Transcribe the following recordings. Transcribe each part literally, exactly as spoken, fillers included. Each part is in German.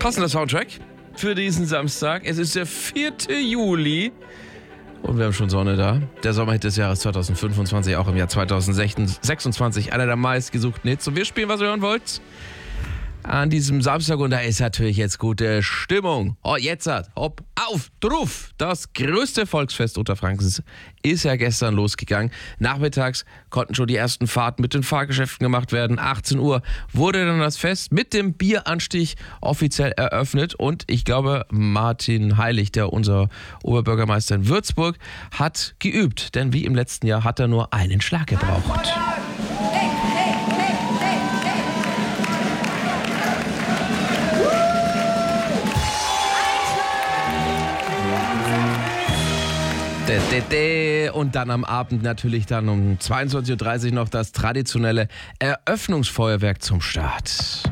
Passender Soundtrack für diesen Samstag. Es ist der vierte Juli und wir haben schon Sonne da. Der Sommerhit des Jahres zweitausendfünfundzwanzig, auch im Jahr zweitausendsechsundzwanzig, einer der meistgesuchten Hits. Und wir spielen, was ihr hören wollt, an diesem Samstag. Und da ist natürlich jetzt gute Stimmung. Oh, jetzt hat, hopp, auf, drauf. Das größte Volksfest Unterfrankens ist ja gestern losgegangen. Nachmittags konnten schon die ersten Fahrten mit den Fahrgeschäften gemacht werden. achtzehn Uhr wurde dann das Fest mit dem Bieranstich offiziell eröffnet. Und ich glaube, Martin Heilig, der unser Oberbürgermeister in Würzburg, hat geübt. Denn wie im letzten Jahr hat er nur einen Schlag gebraucht. Und dann am Abend natürlich dann um zweiundzwanzig Uhr dreißig noch das traditionelle Eröffnungsfeuerwerk zum Start.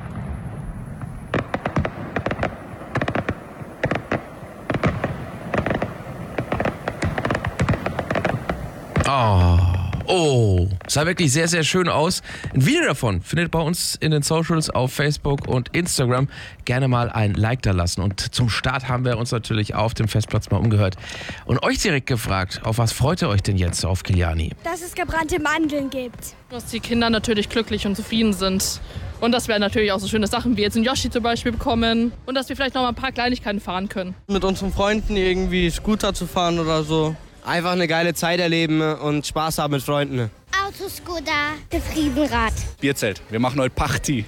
Oh, oh, sah wirklich sehr, sehr schön aus. Ein Video davon findet bei uns in den Socials auf Facebook und Instagram. Gerne mal ein Like da lassen. Und zum Start haben wir uns natürlich auf dem Festplatz mal umgehört und euch direkt gefragt, auf was freut ihr euch denn jetzt auf Kiliani? Dass es gebrannte Mandeln gibt. Dass die Kinder natürlich glücklich und zufrieden sind. Und dass wir natürlich auch so schöne Sachen wie jetzt ein Yoshi zum Beispiel bekommen. Und dass wir vielleicht noch mal ein paar Kleinigkeiten fahren können. Mit unseren Freunden irgendwie Scooter zu fahren oder so. Einfach eine geile Zeit erleben und Spaß haben mit Freunden. Autoscooter, Gefriedenrad. Bierzelt. Wir machen heute Party.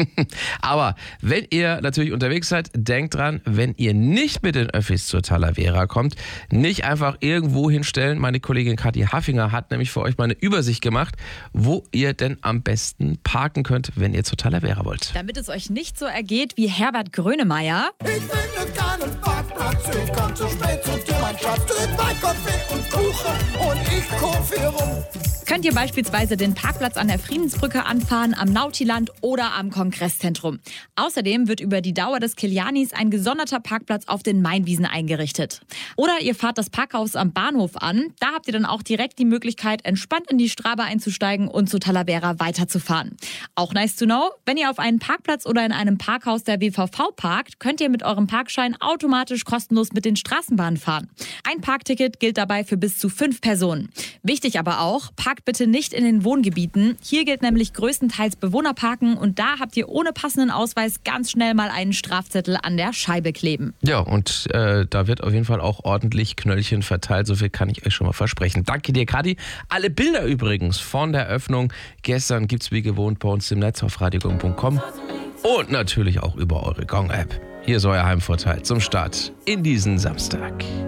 Aber wenn ihr natürlich unterwegs seid, denkt dran, wenn ihr nicht mit den Öffis zur Talavera kommt, nicht einfach irgendwo hinstellen. Meine Kollegin Kathi Haffinger hat nämlich für euch mal eine Übersicht gemacht, wo ihr denn am besten parken könnt, wenn ihr zur Talavera wollt. Damit es euch nicht so ergeht wie Herbert Grönemeyer. Ich finde keinen Parkplatz, ich komm zu spät zu dir, mein Schatz, krieg mein Kaffee und Kuchen und ich kauf hier rum. Könnt ihr beispielsweise den Parkplatz an der Friedensbrücke anfahren, am Nautiland oder am Kongresszentrum. Außerdem wird über die Dauer des Kilianis ein gesonderter Parkplatz auf den Mainwiesen eingerichtet. Oder ihr fahrt das Parkhaus am Bahnhof an. Da habt ihr dann auch direkt die Möglichkeit, entspannt in die Straba einzusteigen und zu Talavera weiterzufahren. Auch nice to know, wenn ihr auf einen Parkplatz oder in einem Parkhaus der W V V parkt, könnt ihr mit eurem Parkschein automatisch kostenlos mit den Straßenbahnen fahren. Ein Parkticket gilt dabei für bis zu fünf Personen. Wichtig aber auch, parkt bitte nicht in den Wohngebieten. Hier gilt nämlich größtenteils Bewohnerparken und da habt ihr ohne passenden Ausweis ganz schnell mal einen Strafzettel an der Scheibe kleben. Ja, und äh, da wird auf jeden Fall auch ordentlich Knöllchen verteilt, so viel kann ich euch schon mal versprechen. Danke dir, Kathi. Alle Bilder übrigens von der Eröffnung gestern gibt's wie gewohnt bei uns im Netz auf radiogong punkt com und natürlich auch über eure Gong-App. Hier ist euer Heimvorteil zum Start in diesen Samstag.